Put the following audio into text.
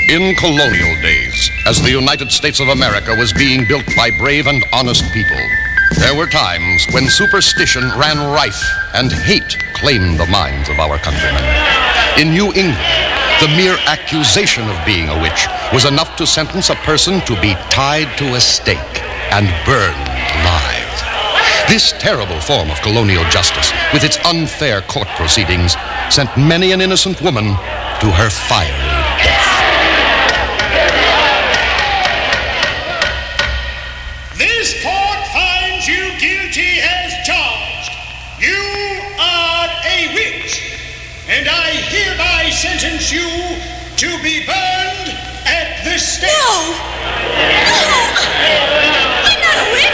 In colonial days, as the United States of America was being built by brave and honest people, there were times when superstition ran rife and hate claimed the minds of our countrymen. In New England, the mere accusation of being a witch was enough to sentence a person to be tied to a stake and burned alive. This terrible form of colonial justice, with its unfair court proceedings, sent many an innocent woman to her fiery death. This court finds you guilty as charged. You are a witch, and I hereby sentence you to be burned at the stake. No!